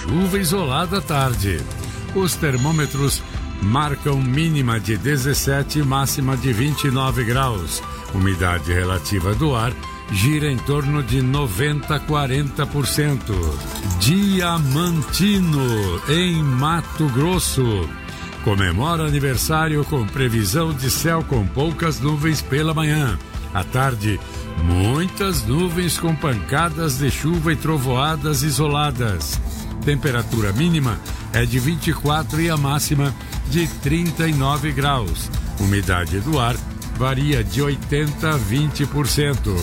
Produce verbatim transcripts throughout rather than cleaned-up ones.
chuva isolada à tarde. Os termômetros marcam mínima de dezessete e máxima de vinte e nove graus. Umidade relativa do ar gira em torno de noventa a quarenta por cento. Diamantino, em Mato Grosso, comemora aniversário com previsão de céu com poucas nuvens pela manhã. À tarde, muitas nuvens com pancadas de chuva e trovoadas isoladas. Temperatura mínima é de vinte e quatro e a máxima de trinta e nove graus. Umidade do ar varia de oitenta a vinte por cento.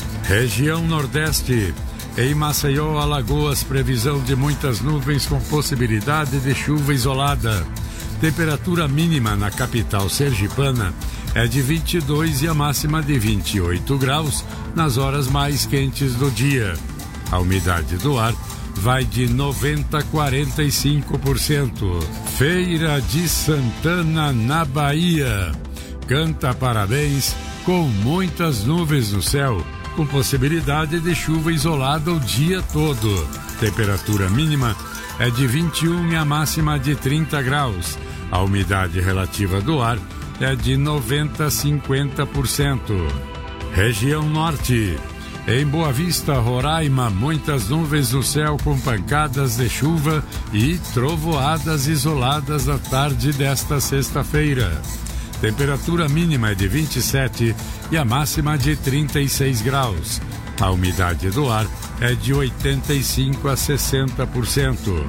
Região Nordeste. Em Maceió, Alagoas, previsão de muitas nuvens com possibilidade de chuva isolada. Temperatura mínima na capital sergipana é de vinte e dois e a máxima de vinte e oito graus nas horas mais quentes do dia. A umidade do ar vai de noventa a quarenta e cinco por cento. Feira de Santana, na Bahia. Canta parabéns com muitas nuvens no céu, com possibilidade de chuva isolada o dia todo. Temperatura mínima é de vinte e um e a máxima de trinta graus. A umidade relativa do ar é de noventa a cinquenta por cento. Região Norte. Em Boa Vista, Roraima, muitas nuvens no céu com pancadas de chuva e trovoadas isoladas na tarde desta sexta-feira. Temperatura mínima é de vinte e sete e a máxima de trinta e seis graus. A umidade do ar é de oitenta e cinco a sessenta por cento.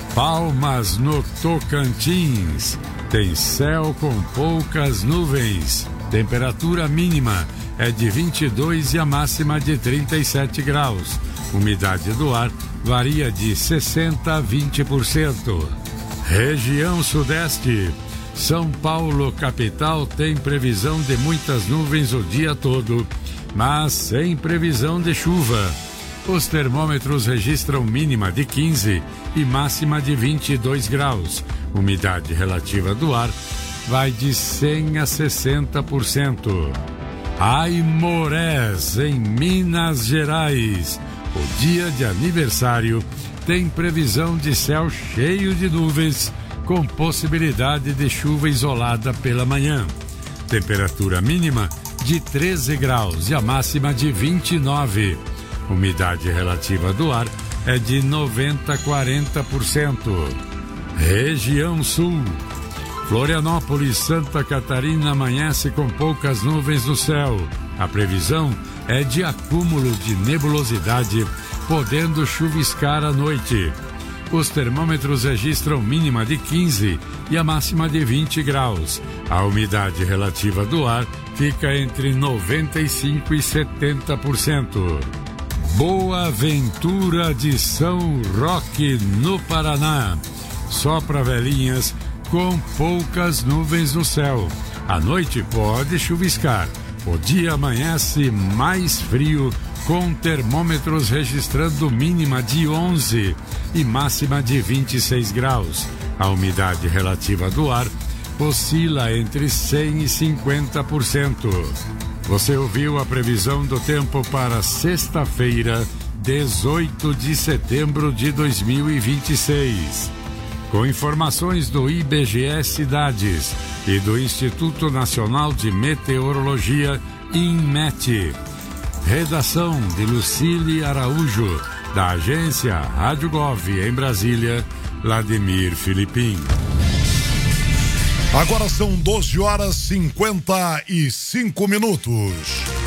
Palmas, no Tocantins. Tem céu com poucas nuvens. Temperatura mínima é de vinte e dois e a máxima de trinta e sete graus. Umidade do ar varia de sessenta a vinte por cento. Região Sudeste. São Paulo, capital, tem previsão de muitas nuvens o dia todo, mas sem previsão de chuva. Os termômetros registram mínima de quinze e máxima de vinte e dois graus. Umidade relativa do ar vai de cem a sessenta por cento. Aimorés, em Minas Gerais. O dia de aniversário tem previsão de céu cheio de nuvens, com possibilidade de chuva isolada pela manhã. Temperatura mínima de treze graus e a máxima de vinte e nove. Umidade relativa do ar é de noventa a quarenta por cento. Região Sul. Florianópolis, Santa Catarina, amanhece com poucas nuvens no céu. A previsão é de acúmulo de nebulosidade, podendo chuviscar à noite. Os termômetros registram mínima de quinze e a máxima de vinte graus. A umidade relativa do ar fica entre noventa e cinco e setenta por cento. Boa Ventura de São Roque, no Paraná. Sopra velhinhas com poucas nuvens no céu. À noite pode chuviscar. O dia amanhece mais frio, com termômetros registrando mínima de onze e máxima de vinte e seis graus. A umidade relativa do ar oscila entre cem e cinquenta por cento. Você ouviu a previsão do tempo para sexta-feira, dezoito de setembro de dois mil e vinte e seis. Com informações do I B G E Cidades e do Instituto Nacional de Meteorologia, INMET. Redação de Lucília Araújo, da agência Rádio Gov, em Brasília, Vladimir Filipim. Agora são doze horas e cinquenta e cinco minutos.